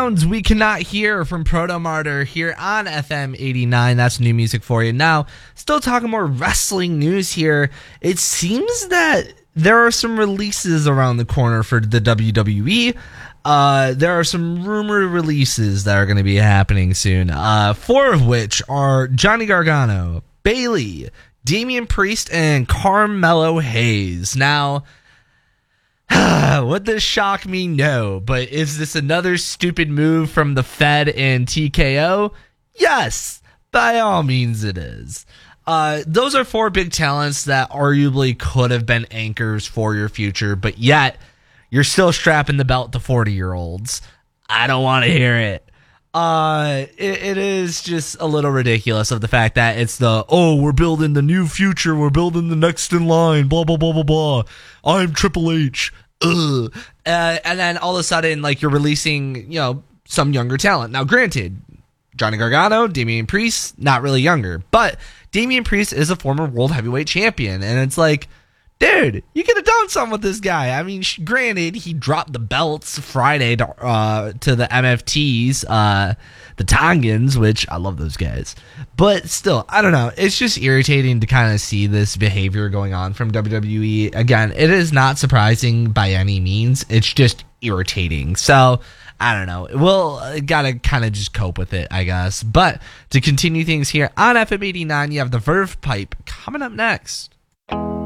sounds we cannot hear from Proto Martyr here on FM 89. That's new music for you. Now, still talking more wrestling news here. It seems that there are some releases around the corner for the WWE. There are some rumored releases that are going to be happening soon. 4 of which are Johnny Gargano, Bayley, Damian Priest, and Carmelo Hayes. Now, would this shock me? No. But is this another stupid move from the Fed and TKO? Yes, by all means it is. Those are 4 big talents that arguably could have been anchors for your future, but yet you're still strapping the belt to 40-year-olds. I don't want to hear it. It is just a little ridiculous of the fact that it's we're building the new future, we're building the next in line, blah, blah, blah, blah, blah. I'm Triple H. Ugh. And then all of a sudden, like, you're releasing, some younger talent. Now, granted, Johnny Gargano, Damian Priest, not really younger, but Damian Priest is a former world heavyweight champion, and it's like, dude, you could have done something with this guy. I mean, granted, he dropped the belts Friday to the MFTs, the Tongans, which I love those guys. But still, I don't know. It's just irritating to kind of see this behavior going on from WWE. Again, it is not surprising by any means. It's just irritating. So, I don't know. We'll gotta kind of just cope with it, I guess. But to continue things here on FM 89, you have the Verve Pipe coming up next.